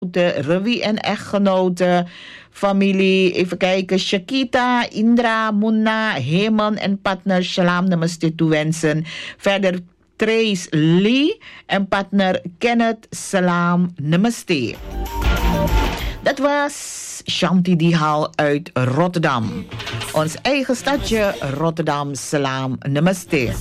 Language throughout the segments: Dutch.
echtgenoten, Ravi en echtgenoten, familie, even kijken, Shakita, Indra, Munna, Heman en partner, Salam Namaste toewensen. Verder Trace Lee en partner Kenneth, Salam Namaste. Dat was Shanti Dihal uit Rotterdam. Ons eigen stadje Rotterdam, Salam Namaste.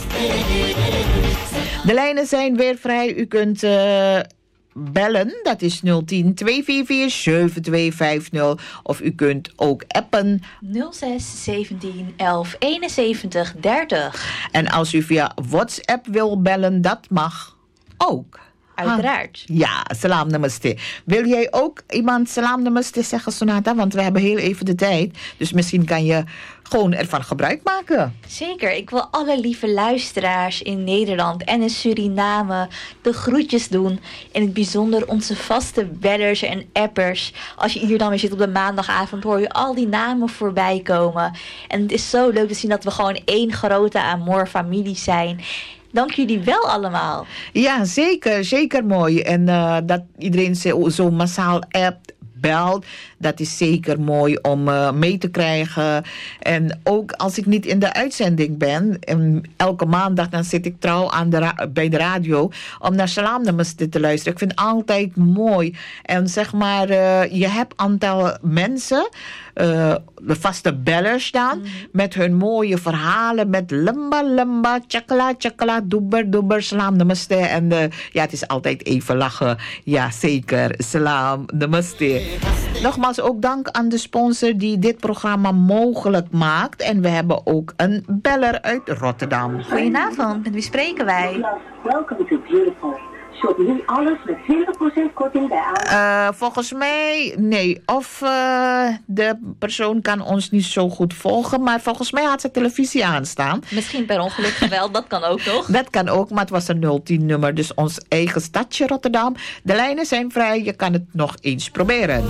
De lijnen zijn weer vrij. U kunt bellen, dat is 010 244 7250. Of u kunt ook appen 06 17 11 71 30. En als u via WhatsApp wil bellen, dat mag ook. Uiteraard. Ja, salam namaste. Wil jij ook iemand salam namaste zeggen, Sonata? Want we hebben heel even de tijd. Dus misschien kan je gewoon ervan gebruik maken. Zeker. Ik wil alle lieve luisteraars in Nederland en in Suriname de groetjes doen. In het bijzonder onze vaste bellers en appers. Als je hier dan weer zit op de maandagavond, hoor je al die namen voorbij komen. En het is zo leuk te zien dat we gewoon één grote Amor-familie zijn. Dank jullie wel allemaal. Ja, zeker. Zeker mooi. En dat iedereen zo massaal appt, belt. Dat is zeker mooi om mee te krijgen. En ook als ik niet in de uitzending ben, elke maandag dan zit ik trouw aan bij de radio om naar Salam Namaste te luisteren. Ik vind het altijd mooi. En zeg maar, je hebt een aantal mensen, de vaste bellers dan, met hun mooie verhalen, met lamba, lamba, chakla, chakla, doeber, doeber, Salam Namaste. En ja, het is altijd even lachen. Ja, zeker. Salam Namaste. Nogmaals ook dank aan de sponsor die dit programma mogelijk maakt. En we hebben ook een beller uit Rotterdam. Goedenavond, met wie spreken wij? Welcome to Beautiful. Shop nu alles met 20% korting bij aan. Volgens mij, nee. Of de persoon kan ons niet zo goed volgen. Maar volgens mij had ze televisie aanstaan. Misschien per ongeluk wel, dat kan ook nog. Dat kan ook, maar het was een 010-nummer. Dus ons eigen stadje Rotterdam. De lijnen zijn vrij, je kan het nog eens proberen.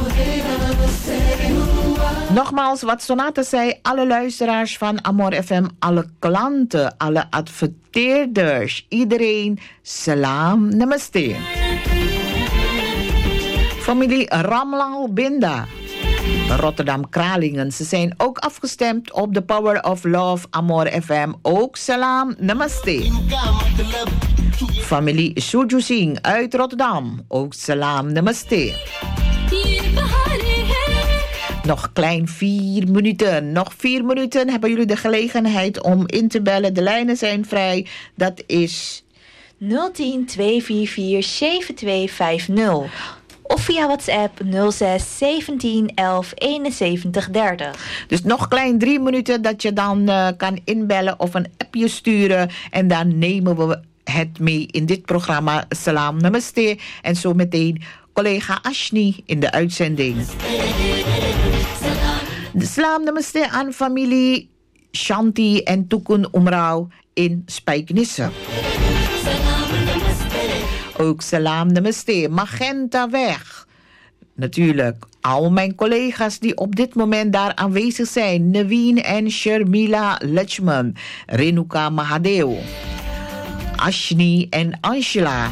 Nogmaals, wat Sonata zei, alle luisteraars van Amor FM, alle klanten, alle adverteerders, iedereen, salam namaste. Familie Ramlal Binda, Rotterdam Kralingen, ze zijn ook afgestemd op de Power of Love Amor FM, ook salam namaste. Familie Suju Singh uit Rotterdam, ook salam namaste. Nog klein 4 minuten. Nog 4 minuten hebben jullie de gelegenheid om in te bellen. De lijnen zijn vrij. Dat is 010 244 7250. Of via WhatsApp 06 17 11 71 30. Dus nog klein 3 minuten dat je dan kan inbellen of een appje sturen. En dan nemen we het mee in dit programma Salam Namaste. En zo meteen collega Ashni in de uitzending. De Salam Namaste aan familie Shanti en Tukun Umrau in Spijkenisse. Ook Salam Namaste, Magentaweg. Natuurlijk, al mijn collega's die op dit moment daar aanwezig zijn. Naveen en Sharmila Lachman, Renuka Mahadev, Ashni en Angela,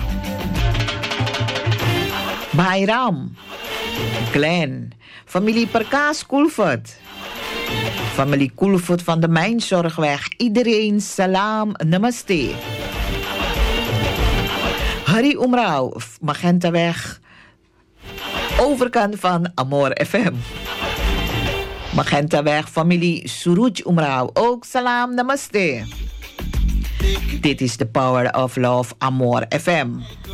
Bairam, Glenn, familie Perkaas Koelvoet, familie Koelvoet van de Mijnzorgweg. Iedereen salam namaste. Hari Umrau, Magentaweg, overkant van Amor FM. Magentaweg, familie Suruj Umrau, ook salam namaste. Dit is de Power of Love Amor FM.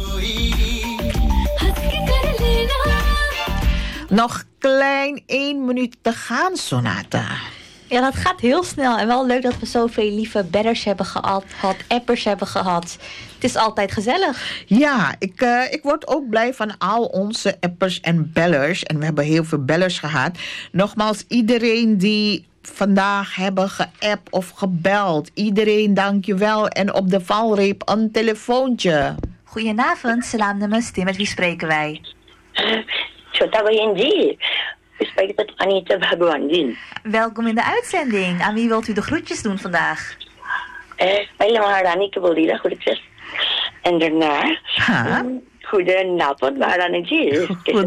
Nog klein 1 minuut te gaan, Sonata. Ja, dat gaat heel snel. En wel leuk dat we zoveel lieve bellers hebben gehad, appers hebben gehad. Het is altijd gezellig. Ja, ik word ook blij van al onze appers en bellers. En we hebben heel veel bellers gehad. Nogmaals, iedereen die vandaag hebben geappt of gebeld. Iedereen, dankjewel. En op de valreep een telefoontje. Goedenavond, salam namaste. Met wie spreken wij? Chota Bayenji. U spreekt met Anita Bhagwandin. Welkom in de uitzending. Aan wie wilt u de groetjes doen vandaag? Bij Maharani Kabolila, goed ik zeg. En daarna... Goedenavond, Maharani.